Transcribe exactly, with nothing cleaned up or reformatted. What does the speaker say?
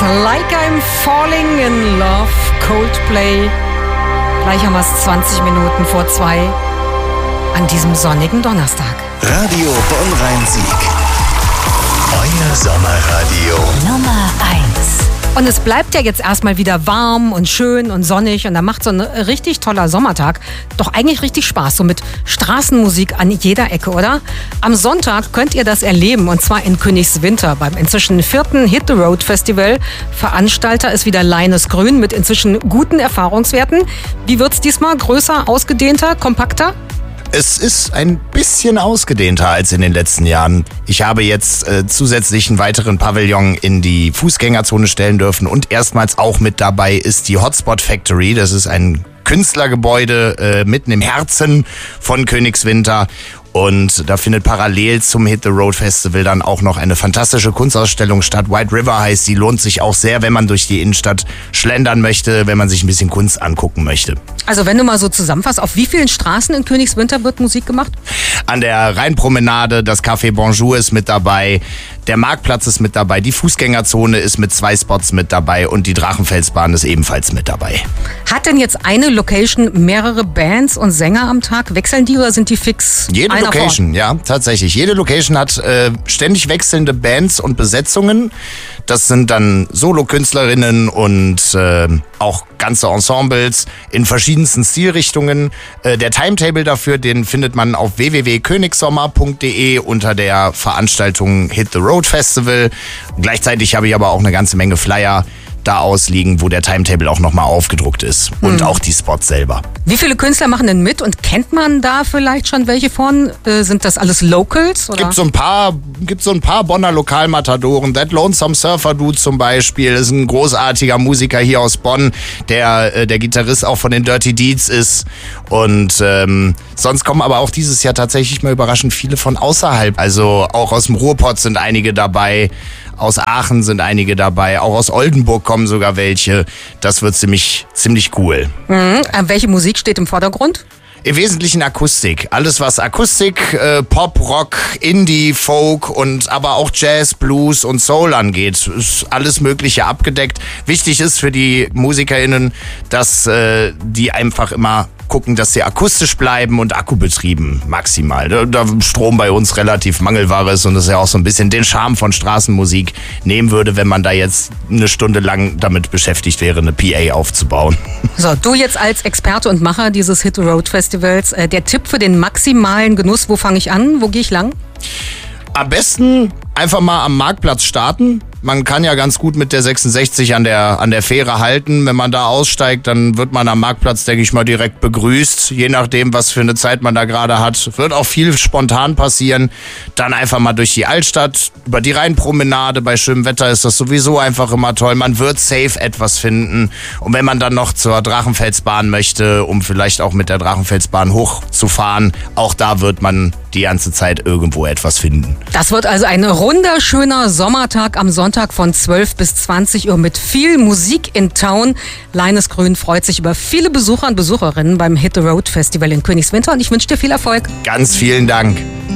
Like I'm Falling in Love, Coldplay. Gleich haben wir es zwanzig Minuten vor zwei an diesem sonnigen Donnerstag. Radio Bonn-Rhein-Sieg. Euer Sommerradio. Nummer eins. Und es bleibt ja jetzt erstmal wieder warm und schön und sonnig und da macht so ein richtig toller Sommertag doch eigentlich richtig Spaß, so mit Straßenmusik an jeder Ecke, oder? Am Sonntag könnt ihr das erleben und zwar in Königswinter beim inzwischen vierten Hit the Road Festival. Veranstalter ist wieder Leines Grün mit inzwischen guten Erfahrungswerten. Wie wird's diesmal? Größer, ausgedehnter, kompakter? Es ist ein bisschen ausgedehnter als in den letzten Jahren. Ich habe jetzt äh, zusätzlich einen weiteren Pavillon in die Fußgängerzone stellen dürfen und erstmals auch mit dabei ist die Hotspot Factory. Das ist ein Künstlergebäude äh, mitten im Herzen von Königswinter. Und da findet parallel zum Hit the Road Festival dann auch noch eine fantastische Kunstausstellung statt. White River heißt, sie lohnt sich auch sehr, wenn man durch die Innenstadt schlendern möchte, wenn man sich ein bisschen Kunst angucken möchte. Also wenn du mal so zusammenfasst, auf wie vielen Straßen in Königswinter wird Musik gemacht? An der Rheinpromenade, das Café Bonjour ist mit dabei, der Marktplatz ist mit dabei, die Fußgängerzone ist mit zwei Spots mit dabei und die Drachenfelsbahn ist ebenfalls mit dabei. Hat denn jetzt eine Location mehrere Bands und Sänger am Tag? Wechseln die oder sind die fix? Jede Location, vor? ja, tatsächlich. Jede Location hat äh, ständig wechselnde Bands und Besetzungen. Das sind dann Solokünstlerinnen und äh, auch ganze Ensembles in verschiedensten Stilrichtungen. Äh, der Timetable dafür, den findet man auf w w w punkt königssommer punkt d e unter der Veranstaltung Hit the Road Festival. Gleichzeitig habe ich aber auch eine ganze Menge Flyer da ausliegen, wo der Timetable auch nochmal aufgedruckt ist und hm. auch die Spots selber. Wie viele Künstler machen denn mit und kennt man da vielleicht schon welche von? Äh, sind das alles Locals? Oder? Gibt so ein paar, gibt so ein paar Bonner Lokalmatadoren. That Lonesome Surfer Dude zum Beispiel ist ein großartiger Musiker hier aus Bonn, der äh, der Gitarrist auch von den Dirty Deeds ist. Und ähm, sonst kommen aber auch dieses Jahr tatsächlich mal überraschend viele von außerhalb. Also auch aus dem Ruhrpott sind einige dabei. Aus Aachen sind einige dabei, auch aus Oldenburg kommen sogar welche. Das wird ziemlich, ziemlich cool. Mhm. Welche Musik steht im Vordergrund? Im Wesentlichen Akustik. Alles was Akustik, äh, Pop, Rock, Indie, Folk und aber auch Jazz, Blues und Soul angeht. Ist alles Mögliche abgedeckt. Wichtig ist für die MusikerInnen, dass äh, die einfach immer gucken, dass sie akustisch bleiben und akkubetrieben maximal. Da, da Strom bei uns relativ Mangelware ist und das ja auch so ein bisschen den Charme von Straßenmusik nehmen würde, wenn man da jetzt eine Stunde lang damit beschäftigt wäre, eine P A aufzubauen. So, du jetzt als Experte und Macher dieses Hit the Road Festivals, äh, der Tipp für den maximalen Genuss, wo fange ich an, wo gehe ich lang? Am besten einfach mal am Marktplatz starten. Man kann ja ganz gut mit der sechsundsechzig an der, an der Fähre halten. Wenn man da aussteigt, dann wird man am Marktplatz, denke ich mal, direkt begrüßt. Je nachdem, was für eine Zeit man da gerade hat. Wird auch viel spontan passieren. Dann einfach mal durch die Altstadt, über die Rheinpromenade. Bei schönem Wetter ist das sowieso einfach immer toll. Man wird safe etwas finden. Und wenn man dann noch zur Drachenfelsbahn möchte, um vielleicht auch mit der Drachenfelsbahn hochzufahren, auch da wird man die ganze Zeit irgendwo etwas finden. Das wird also ein wunderschöner Sommertag am Sonntag von zwölf bis zwanzig Uhr mit viel Musik in Town. Leines Grün freut sich über viele Besucher und Besucherinnen beim Hit the Road Festival in Königswinter und ich wünsche dir viel Erfolg. Ganz vielen Dank.